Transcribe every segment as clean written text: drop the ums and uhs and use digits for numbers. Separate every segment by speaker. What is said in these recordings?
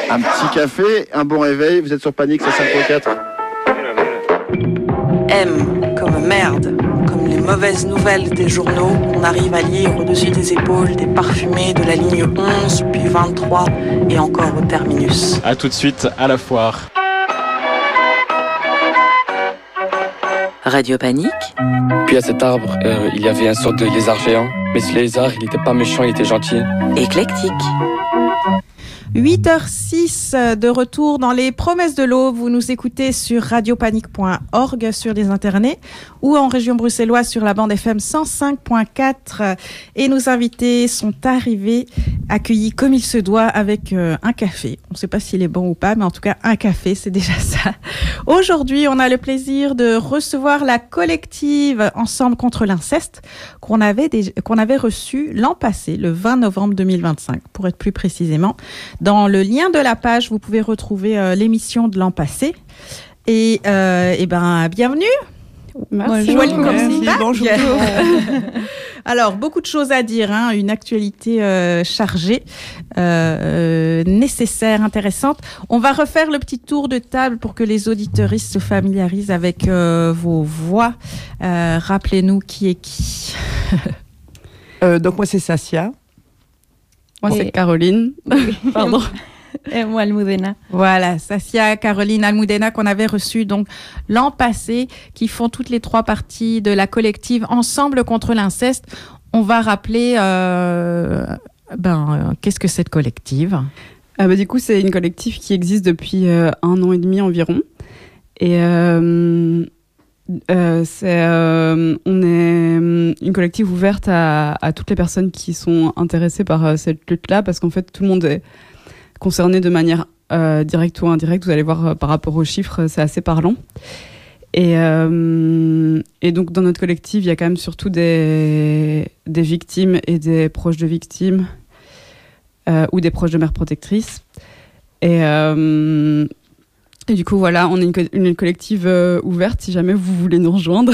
Speaker 1: Un petit café, un bon réveil, vous êtes sur Panique, c'est 5.4.
Speaker 2: M comme merde, comme les mauvaises nouvelles des journaux qu'on arrive à lire au-dessus des épaules des parfumés de la ligne 11, puis 23 et encore au terminus.
Speaker 3: A tout de suite à la foire.
Speaker 2: Radio Panique.
Speaker 4: Puis à cet arbre, il y avait un sorte de lézard géant. Mais ce lézard, il n'était pas méchant, il était gentil.
Speaker 2: Éclectique.
Speaker 5: 8h06 de retour dans les promesses de l'aube. Vous nous écoutez sur radiopanique.org sur les internets ou en région bruxelloise sur la bande FM 105.4. Et nos invités sont arrivés, accueillis comme il se doit avec un café. On ne sait pas s'il est bon ou pas, mais en tout cas un café, c'est déjà ça. Aujourd'hui, on a le plaisir de recevoir la collective Ensemble contre l'inceste qu'on avait reçue l'an passé, le 20 novembre 2025, pour être plus précisément. Dans le lien de la page, vous pouvez retrouver l'émission de l'an passé. Et bienvenue.
Speaker 6: Merci.
Speaker 5: Bonjour. Alors, beaucoup de choses à dire, hein, une actualité chargée, nécessaire, intéressante. On va refaire le petit tour de table pour que les auditeuristes se familiarisent avec vos voix. Rappelez-nous qui est qui.
Speaker 6: Donc moi c'est Sasia. Moi c'est Caroline. Pardon.
Speaker 7: Et moi Almudena.
Speaker 5: Voilà, Sasia, Caroline, Almudena qu'on avait reçu donc l'an passé, qui font toutes les trois parties de la collective Ensemble contre l'inceste. On va rappeler qu'est-ce que cette collective?
Speaker 6: Du coup c'est une collective qui existe depuis 1 an et demi environ. Et on est une collective ouverte à toutes les personnes qui sont intéressées par cette lutte-là, parce qu'en fait tout le monde est concerné de manière directe ou indirecte. Vous allez voir par rapport aux chiffres, c'est assez parlant. Et donc dans notre collective, il y a quand même surtout des victimes et des proches de victimes ou des proches de mères protectrices. Et du coup, voilà, on est une collective ouverte si jamais vous voulez nous rejoindre.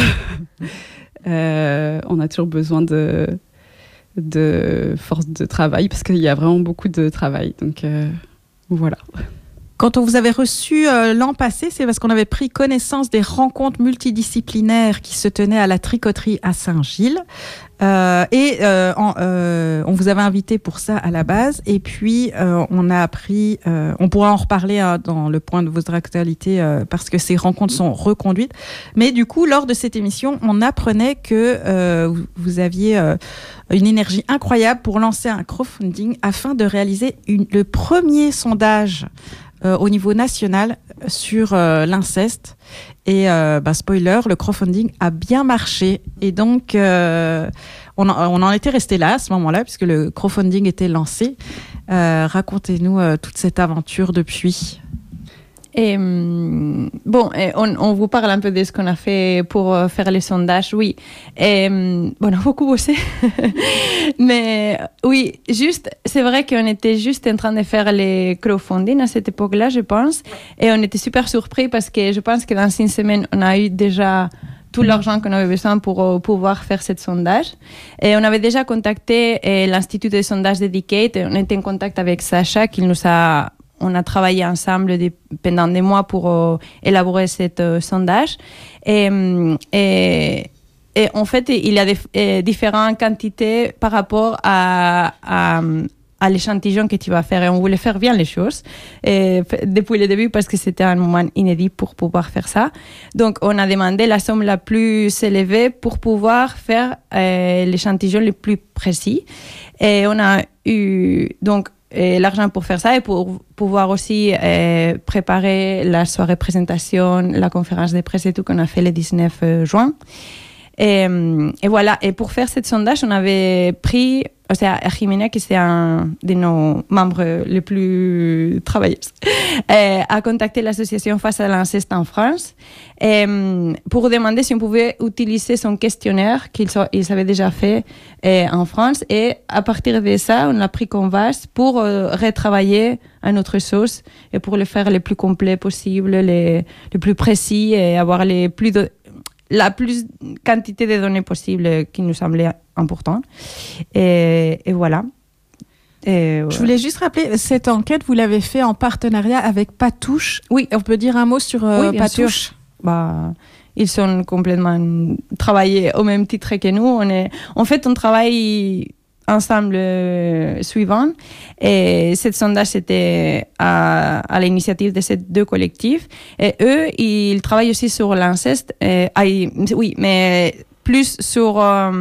Speaker 6: On a toujours besoin de force de travail parce qu'il y a vraiment beaucoup de travail. Donc, voilà.
Speaker 5: Quand on vous avait reçu l'an passé, c'est parce qu'on avait pris connaissance des rencontres multidisciplinaires qui se tenaient à la tricoterie à Saint-Gilles. On vous avait invité pour ça à la base. Et puis, on a appris, on pourra en reparler dans le point de votre actualité parce que ces rencontres sont reconduites. Mais du coup, lors de cette émission, on apprenait que vous aviez une énergie incroyable pour lancer un crowdfunding afin de réaliser le premier sondage au niveau national sur l'inceste. Et spoiler, le crowdfunding a bien marché. Et donc, on en était resté là à ce moment-là, puisque le crowdfunding était lancé. Racontez-nous toute cette aventure depuis.
Speaker 7: On vous parle un peu de ce qu'on a fait pour faire les sondages, oui. On a beaucoup bossé. Mais oui, c'est vrai qu'on était juste en train de faire les crowdfunding à cette époque-là, je pense. Et on était super surpris parce que je pense que dans 1 semaine, on a eu déjà tout l'argent qu'on avait besoin pour pouvoir faire ce sondage. Et on avait déjà contacté l'Institut de sondage Dedicate. On était en contact avec Sacha, on a travaillé ensemble pendant des mois pour élaborer ce sondage. Et en fait, il y a différentes quantités par rapport à l'échantillon que tu vas faire. Et on voulait faire bien les choses depuis le début parce que c'était un moment inédit pour pouvoir faire ça. Donc, on a demandé la somme la plus élevée pour pouvoir faire l'échantillon le plus précis. Et on a eu donc l'argent pour faire ça et pour pouvoir aussi préparer la soirée présentation, la conférence de presse et tout qu'on a fait le 19 juin. Et voilà. Et pour faire ce sondage, on avait pris, Jimena, qui c'est un de nos membres les plus travailleux, a contacté l'association Face à l'inceste en France pour demander si on pouvait utiliser son questionnaire qu'ils avaient déjà fait en France. Et à partir de ça, on l'a pris comme base pour retravailler à notre sauce et pour le faire le plus complet possible, le plus précis et avoir la plus quantité de données possible qui nous semblait important. Et voilà.
Speaker 5: Je voulais juste rappeler, cette enquête, vous l'avez fait en partenariat avec Patouche.
Speaker 7: Oui.
Speaker 5: On peut dire un mot sur
Speaker 7: Oui, bien
Speaker 5: Patouche?
Speaker 7: Bah, ils sont complètement travaillés au même titre que nous. En fait, on travaille ensemble suivant. Et ce sondage, c'était à l'initiative de ces deux collectifs. Et eux, ils travaillent aussi sur l'inceste. Oui, mais plus sur...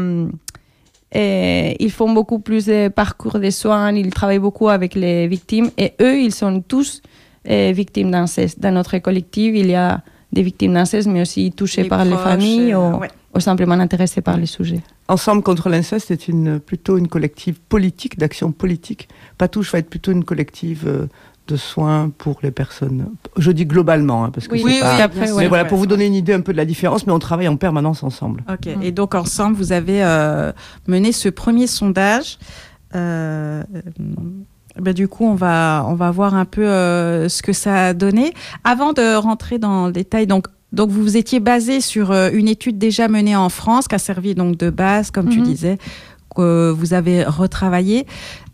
Speaker 7: ils font beaucoup plus de parcours de soins. Ils travaillent beaucoup avec les victimes. Et eux, ils sont tous victimes d'inceste. Dans notre collectif, il y a des victimes d'inceste, mais aussi touchées par les familles ou simplement intéressées par les sujets.
Speaker 3: Ensemble contre l'inceste est plutôt une collective politique, d'action politique. Patouche va être plutôt une collective de soins pour les personnes. Je dis globalement, parce que
Speaker 7: après,
Speaker 3: mais voilà, pour vous donner une idée un peu de la différence, mais on travaille en permanence ensemble.
Speaker 5: Ok. Et donc ensemble, vous avez mené ce premier sondage. Du coup, on va voir un peu ce que ça a donné. Avant de rentrer dans le détail, donc vous vous étiez basé sur une étude déjà menée en France, qui a servi donc de base, comme tu disais, que vous avez retravaillé.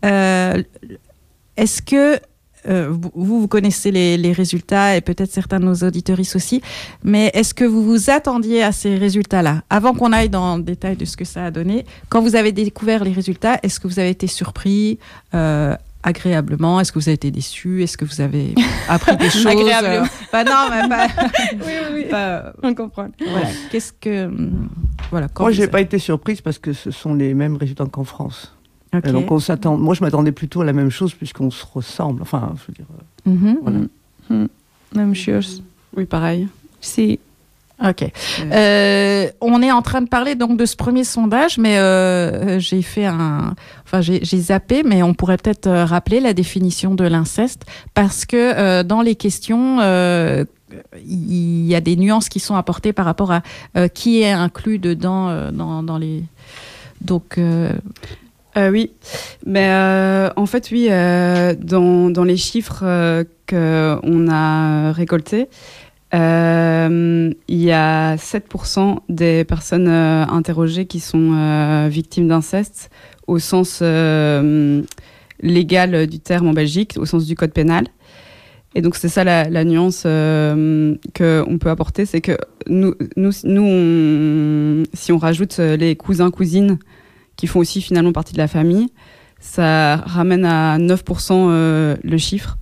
Speaker 5: Est-ce que vous connaissez les résultats et peut-être certains de nos auditeuristes aussi, mais est-ce que vous vous attendiez à ces résultats-là? Avant qu'on aille dans le détail de ce que ça a donné, quand vous avez découvert les résultats, est-ce que vous avez été surpris agréablement? Est-ce que vous avez été déçu? Est-ce que vous avez appris des choses?
Speaker 7: Agréablement.
Speaker 5: Non, mais pas...
Speaker 7: Oui. On comprend.
Speaker 5: Voilà. Qu'est-ce que... Voilà,
Speaker 3: moi, je n'ai pas été surprise parce que ce sont les mêmes résultats qu'en France.
Speaker 5: Okay.
Speaker 3: Et donc, moi, je m'attendais plutôt à la même chose puisqu'on se ressemble. Enfin, je veux dire... voilà.
Speaker 7: Même chose.
Speaker 6: Oui, pareil.
Speaker 7: Si.
Speaker 5: Ok. On est en train de parler donc de ce premier sondage, mais j'ai zappé, mais on pourrait peut-être rappeler la définition de l'inceste parce que dans les questions, il y a des nuances qui sont apportées par rapport à qui est inclus dedans dans les. Donc.
Speaker 6: Oui, mais en fait, oui, dans les chiffres qu'on a récoltés, il y a 7% des personnes interrogées qui sont victimes d'inceste au sens légal du terme en Belgique, au sens du code pénal. Et donc c'est ça la nuance qu'on peut apporter, c'est que nous si on rajoute les cousins-cousines qui font aussi finalement partie de la famille, ça ramène à 9% le chiffre.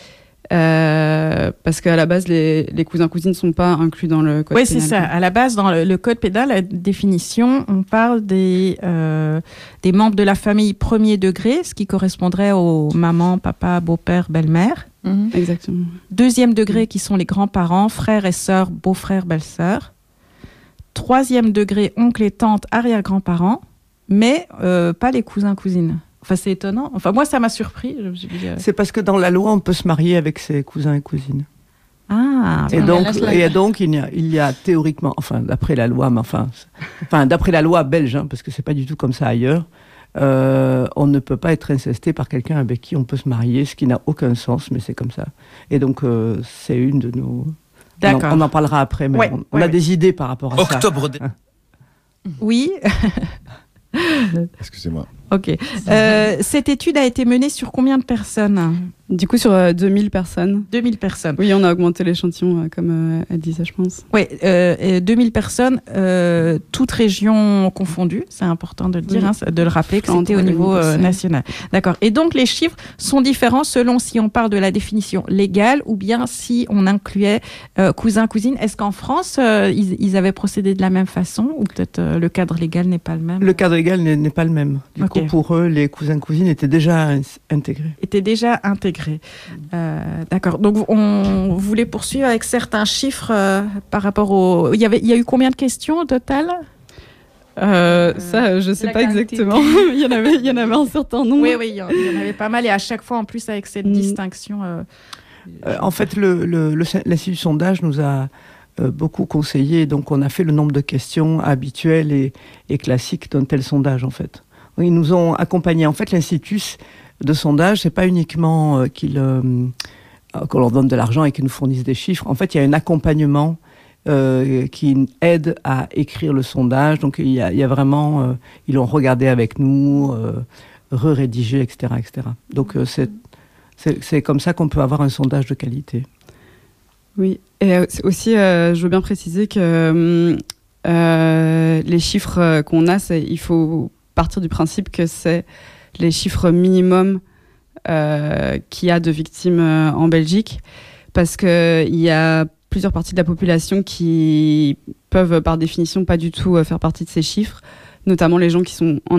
Speaker 6: Parce qu'à la base, les cousins-cousines ne sont pas inclus dans le code pénal.
Speaker 5: Oui, c'est ça. À la base, dans le code pénal, la définition, on parle des membres de la famille premier degré, ce qui correspondrait aux mamans, papa, beau-père, belle-mère.
Speaker 6: Exactement.
Speaker 5: Deuxième degré, qui sont les grands-parents, frères et sœurs, beaux-frères, belles-sœurs. Troisième degré, oncles et tantes, arrière-grands-parents, mais pas les cousins-cousines. Enfin, c'est étonnant. Enfin, moi, ça m'a surpris. Je me suis dit,
Speaker 3: c'est parce que dans la loi, on peut se marier avec ses cousins et cousines.
Speaker 5: Ah.
Speaker 3: Et donc, il y a théoriquement, enfin, d'après la loi, mais d'après la loi belge, parce que c'est pas du tout comme ça ailleurs, on ne peut pas être incesté par quelqu'un avec qui on peut se marier, ce qui n'a aucun sens, mais c'est comme ça. Et donc, c'est une de nos...
Speaker 5: D'accord.
Speaker 3: On en parlera après, mais on a des idées par rapport à
Speaker 8: Octobre
Speaker 3: ça.
Speaker 5: Oui.
Speaker 8: Excusez-moi.
Speaker 5: Ok. Cette étude a été menée sur combien de personnes?
Speaker 6: Du coup, sur 2000 personnes.
Speaker 5: 2000 personnes.
Speaker 6: Oui, on a augmenté l'échantillon, comme elle disait, je pense.
Speaker 5: Oui, 2000 personnes, toutes régions confondues. C'est important de le dire, de le rappeler que c'était au niveau national. D'accord. Et donc, les chiffres sont différents selon si on parle de la définition légale ou bien si on incluait cousin-cousine. Est-ce qu'en France, ils avaient procédé de la même façon ou peut-être le cadre légal n'est pas le même?
Speaker 3: Le cadre légal n'est pas le même. Du coup, pour eux, les cousins-cousines étaient déjà intégrés.
Speaker 5: D'accord. Donc, on voulait poursuivre avec certains chiffres par rapport au... Il y a eu combien de questions au total?
Speaker 6: Ça, je ne sais pas exactement. il y en avait un certain nombre.
Speaker 5: Oui, il y en avait pas mal. Et à chaque fois, en plus, avec cette distinction...
Speaker 3: En fait, l'Institut Sondage nous a beaucoup conseillé. Donc, on a fait le nombre de questions habituelles et classiques d'un tel sondage, en fait. Ils nous ont accompagnés. En fait, l'Institut de sondage, c'est pas uniquement qu'on leur donne de l'argent et qu'ils nous fournissent des chiffres. En fait, il y a un accompagnement qui aide à écrire le sondage. Donc, il y a vraiment... ils l'ont regardé avec nous. re-rédigés, etc., etc. Donc c'est comme ça qu'on peut avoir un sondage de qualité.
Speaker 6: Oui, et aussi, je veux bien préciser que les chiffres qu'on a, il faut partir du principe que c'est les chiffres minimums qu'il y a de victimes en Belgique, parce qu'il y a plusieurs parties de la population qui peuvent, par définition, pas du tout faire partie de ces chiffres, notamment les gens qui sont en